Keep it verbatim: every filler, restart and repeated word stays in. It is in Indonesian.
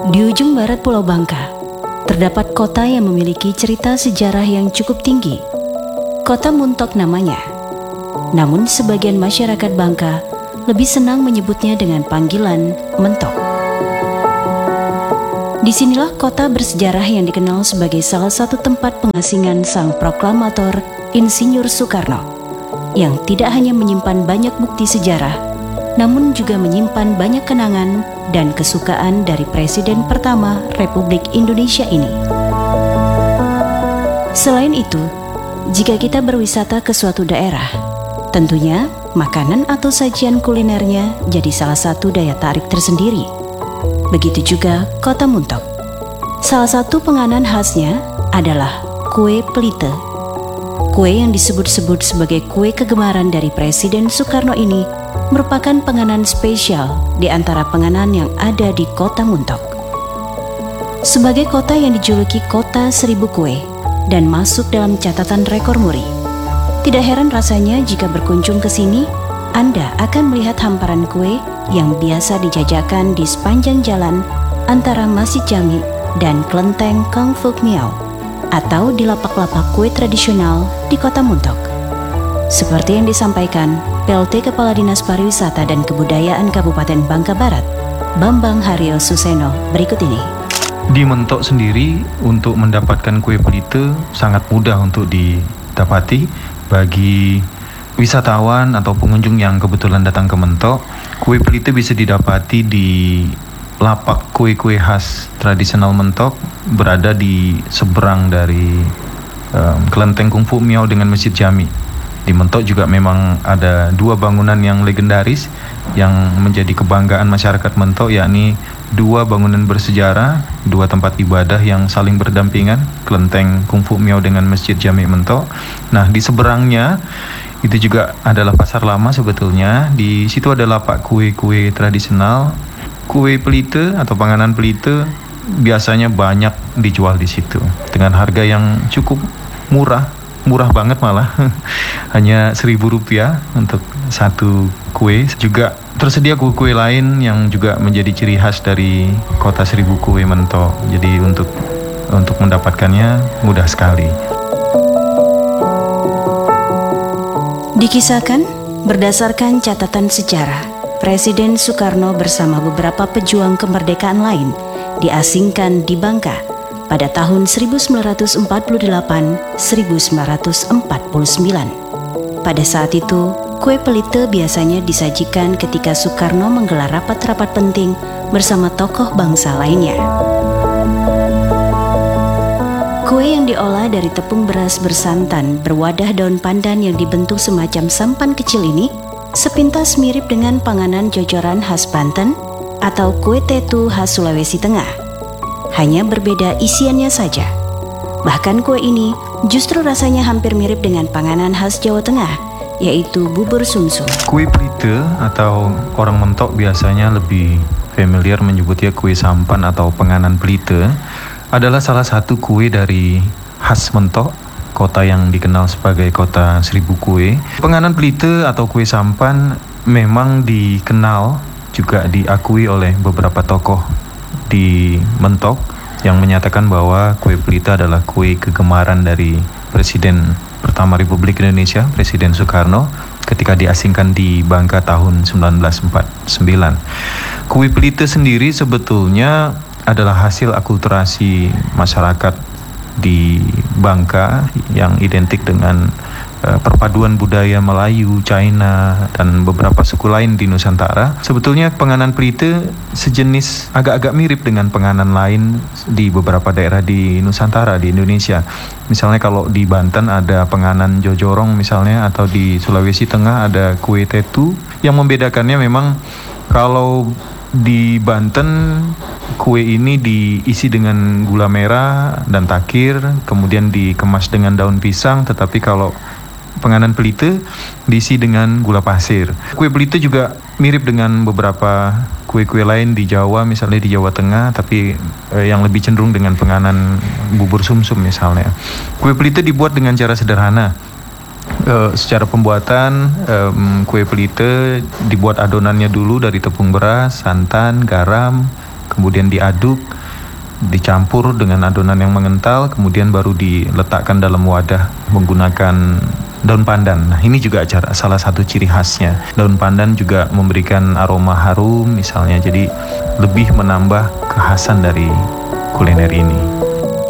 Di ujung barat Pulau Bangka, terdapat kota yang memiliki cerita sejarah yang cukup tinggi. Kota Muntok namanya. Namun sebagian masyarakat Bangka lebih senang menyebutnya dengan panggilan Mentok. Disinilah kota bersejarah yang dikenal sebagai salah satu tempat pengasingan sang proklamator Insinyur Soekarno, yang tidak hanya menyimpan banyak bukti sejarah, namun juga menyimpan banyak kenangan dan kesukaan dari Presiden pertama Republik Indonesia ini. Selain itu, jika kita berwisata ke suatu daerah, tentunya makanan atau sajian kulinernya jadi salah satu daya tarik tersendiri. Begitu juga Kota Muntok. Salah satu penganan khasnya adalah kue pelite. Kue yang disebut-sebut sebagai kue kegemaran dari Presiden Soekarno ini merupakan penganan spesial di antara penganan yang ada di Kota Muntok. Sebagai kota yang dijuluki Kota Seribu Kue dan masuk dalam catatan rekor muri, tidak heran rasanya jika berkunjung ke sini, Anda akan melihat hamparan kue yang biasa dijajakan di sepanjang jalan antara Masjid Jami dan Kelenteng Kang Fuk Miao, atau di lapak-lapak kue tradisional di Kota Muntok. Seperti yang disampaikan P L T Kepala Dinas Pariwisata dan Kebudayaan Kabupaten Bangka Barat, Bambang Haryo Suseno, berikut ini. Di Mentok sendiri, untuk mendapatkan kue pelite sangat mudah untuk didapati bagi wisatawan atau pengunjung yang kebetulan datang ke Mentok. Kue pelite bisa didapati di lapak kue-kue khas tradisional Mentok, berada di seberang dari um, Kelenteng Kung Fu Miao dengan Masjid Jami. Di Mentok juga memang ada dua bangunan yang legendaris yang menjadi kebanggaan masyarakat Mentok, yakni dua bangunan bersejarah, dua tempat ibadah yang saling berdampingan, Kelenteng Kung Fu Miao dengan Masjid Jami Mentok. Nah, di seberangnya itu juga adalah pasar lama sebetulnya. Di situ ada lapak kue-kue tradisional. Kue pelite atau panganan pelite biasanya banyak dijual di situ dengan harga yang cukup murah, murah banget malah, hanya seribu rupiah untuk satu kue. Juga tersedia kue-kue lain yang juga menjadi ciri khas dari Kota Seribu Kue Mentok. Jadi untuk untuk mendapatkannya mudah sekali. Dikisahkan berdasarkan catatan sejarah, Presiden Soekarno bersama beberapa pejuang kemerdekaan lain diasingkan di Bangka pada tahun seribu sembilan ratus empat puluh delapan sampai seribu sembilan ratus empat puluh sembilan. Pada saat itu, kue pelite biasanya disajikan ketika Soekarno menggelar rapat-rapat penting bersama tokoh bangsa lainnya. Kue yang diolah dari tepung beras bersantan berwadah daun pandan yang dibentuk semacam sampan kecil ini sepintas mirip dengan panganan jojoran khas Banten atau kue tetu khas Sulawesi Tengah. Hanya berbeda isiannya saja. Bahkan kue ini justru rasanya hampir mirip dengan panganan khas Jawa Tengah, yaitu bubur sumsum. Kue pelite atau orang Mentok biasanya lebih familiar menyebutnya kue sampan atau penganan pelite, adalah salah satu kue dari khas Mentok, kota yang dikenal sebagai Kota Seribu Kue. Penganan pelite atau kue sampan memang dikenal, juga diakui oleh beberapa tokoh di Mentok yang menyatakan bahwa kue pelite adalah kue kegemaran dari Presiden pertama Republik Indonesia, Presiden Soekarno, ketika diasingkan di Bangka tahun sembilan belas empat puluh sembilan. Kue pelite sendiri sebetulnya adalah hasil akulturasi masyarakat di Bangka yang identik dengan uh, perpaduan budaya Melayu, China, dan beberapa suku lain di Nusantara. Sebetulnya penganan pelite sejenis agak-agak mirip dengan penganan lain di beberapa daerah di Nusantara, di Indonesia. Misalnya kalau di Banten ada penganan jojorong misalnya, atau di Sulawesi Tengah ada kue tetu. Yang membedakannya memang kalau di Banten kue ini diisi dengan gula merah dan takir, kemudian dikemas dengan daun pisang, tetapi kalau penganan pelite diisi dengan gula pasir. Kue pelite juga mirip dengan beberapa kue-kue lain di Jawa, misalnya di Jawa Tengah, tapi eh, yang lebih cenderung dengan penganan bubur sumsum misalnya. Kue pelite dibuat dengan cara sederhana. Uh, secara pembuatan um, kue pelite dibuat adonannya dulu dari tepung beras, santan, garam, kemudian diaduk, dicampur dengan adonan yang mengental, kemudian baru diletakkan dalam wadah menggunakan daun pandan. Nah, ini juga acara, salah satu ciri khasnya. Daun pandan juga memberikan aroma harum misalnya, jadi lebih menambah kekhasan dari kuliner ini.